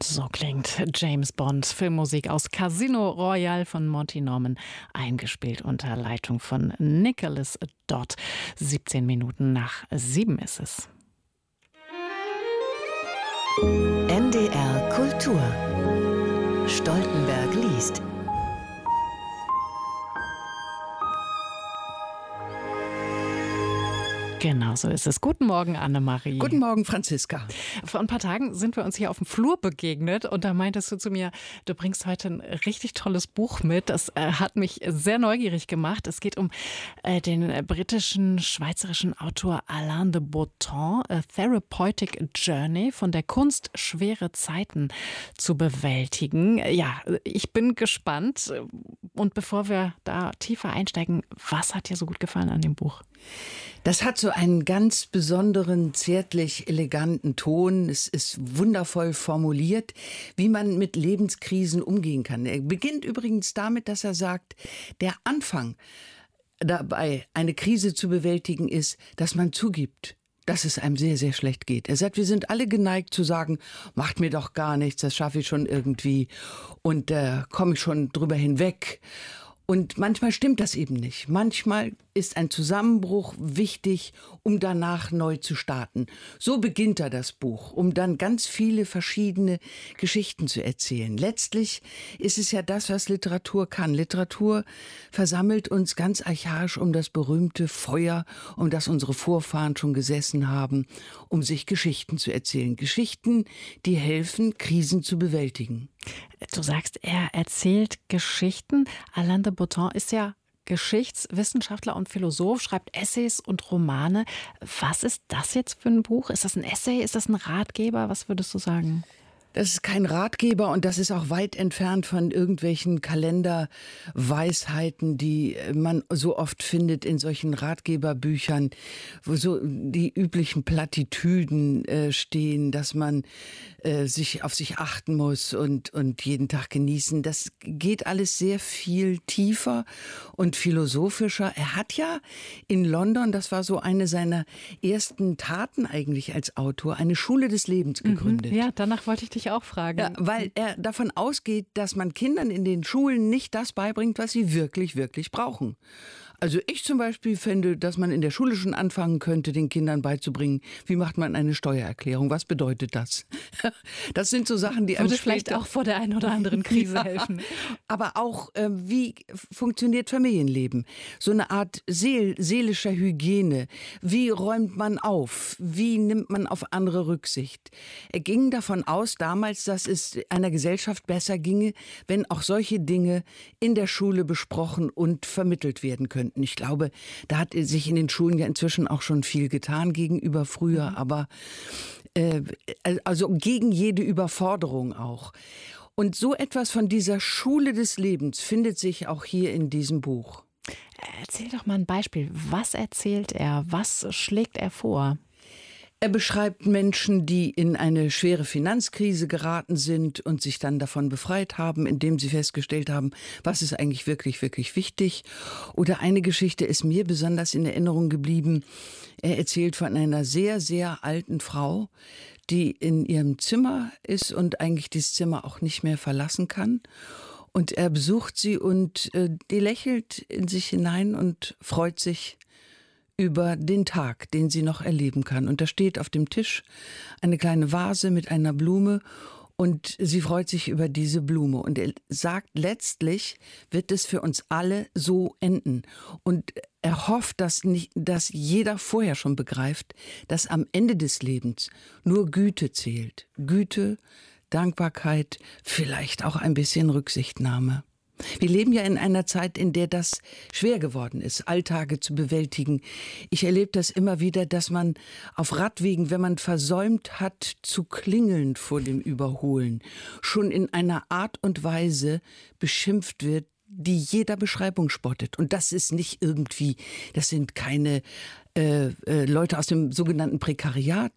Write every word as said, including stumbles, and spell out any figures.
So klingt James Bond, Filmmusik aus Casino Royale von Monty Norman, eingespielt unter Leitung von Nicholas Dodd. siebzehn Minuten nach sieben ist es. N D R Kultur. Stoltenberg liest. Genau so ist es. Guten Morgen, Annemarie. Guten Morgen, Franziska. Vor ein paar Tagen sind wir uns hier auf dem Flur begegnet und da meintest du zu mir, du bringst heute ein richtig tolles Buch mit. Das äh, hat mich sehr neugierig gemacht. Es geht um äh, den äh, britischen, schweizerischen Autor Alain de Botton, A Therapeutic Journey, von der Kunst, schwere Zeiten zu bewältigen. Ja, ich bin gespannt. Und bevor wir da tiefer einsteigen, was hat dir so gut gefallen an dem Buch? Das hat so einen ganz besonderen, zärtlich eleganten Ton. Es ist wundervoll formuliert, wie man mit Lebenskrisen umgehen kann. Er beginnt übrigens damit, dass er sagt, der Anfang dabei, eine Krise zu bewältigen, ist, dass man zugibt, dass es einem sehr, sehr schlecht geht. Er sagt, wir sind alle geneigt zu sagen, macht mir doch gar nichts, das schaffe ich schon irgendwie und da äh, komme ich schon drüber hinweg. Und manchmal stimmt das eben nicht. Manchmal ist ein Zusammenbruch wichtig, um danach neu zu starten. So beginnt er das Buch, um dann ganz viele verschiedene Geschichten zu erzählen. Letztlich ist es ja das, was Literatur kann. Literatur versammelt uns ganz archaisch um das berühmte Feuer, um das unsere Vorfahren schon gesessen haben, um sich Geschichten zu erzählen. Geschichten, die helfen, Krisen zu bewältigen. Du sagst, er erzählt Geschichten. Alain de Botton ist ja Geschichtswissenschaftler und Philosoph, schreibt Essays und Romane. Was ist das jetzt für ein Buch? Ist das ein Essay? Ist das ein Ratgeber? Was würdest du sagen? Das ist kein Ratgeber und das ist auch weit entfernt von irgendwelchen Kalenderweisheiten, die man so oft findet in solchen Ratgeberbüchern, wo so die üblichen Plattitüden äh, stehen, dass man äh, sich auf sich achten muss und, und jeden Tag genießen. Das geht alles sehr viel tiefer und philosophischer. Er hat ja in London, das war so eine seiner ersten Taten eigentlich als Autor, eine Schule des Lebens gegründet. Mhm, ja, danach wollte ich dich auch fragen. Ja, weil er davon ausgeht, dass man Kindern in den Schulen nicht das beibringt, was sie wirklich, wirklich brauchen. Also ich zum Beispiel fände, dass man in der Schule schon anfangen könnte, den Kindern beizubringen, wie macht man eine Steuererklärung, was bedeutet das? Das sind so Sachen, die einem würde vielleicht auch vor der einen oder anderen Krise ja, helfen. Aber auch, äh, wie funktioniert Familienleben? So eine Art seel seelischer Hygiene. Wie räumt man auf? Wie nimmt man auf andere Rücksicht? Er ging davon aus damals, dass es einer Gesellschaft besser ginge, wenn auch solche Dinge in der Schule besprochen und vermittelt werden können. Ich glaube, da hat sich in den Schulen ja inzwischen auch schon viel getan gegenüber früher, mhm. aber äh, also gegen jede Überforderung auch. Und so etwas von dieser Schule des Lebens findet sich auch hier in diesem Buch. Erzähl doch mal ein Beispiel. Was erzählt er? Was schlägt er vor? Er beschreibt Menschen, die in eine schwere Finanzkrise geraten sind und sich dann davon befreit haben, indem sie festgestellt haben, was ist eigentlich wirklich, wirklich wichtig. Oder eine Geschichte ist mir besonders in Erinnerung geblieben. Er erzählt von einer sehr, sehr alten Frau, die in ihrem Zimmer ist und eigentlich dieses Zimmer auch nicht mehr verlassen kann. Und er besucht sie und äh, die lächelt in sich hinein und freut sich über den Tag, den sie noch erleben kann. Und da steht auf dem Tisch eine kleine Vase mit einer Blume und sie freut sich über diese Blume. Und er sagt, letztlich wird es für uns alle so enden. Und er hofft, dass, nicht, dass jeder vorher schon begreift, dass am Ende des Lebens nur Güte zählt. Güte, Dankbarkeit, vielleicht auch ein bisschen Rücksichtnahme. Wir leben ja in einer Zeit, in der das schwer geworden ist, Alltage zu bewältigen. Ich erlebe das immer wieder, dass man auf Radwegen, wenn man versäumt hat, zu klingeln vor dem Überholen, schon in einer Art und Weise beschimpft wird, die jeder Beschreibung spottet. Und das ist nicht irgendwie, das sind keine äh, äh, Leute aus dem sogenannten Prekariat,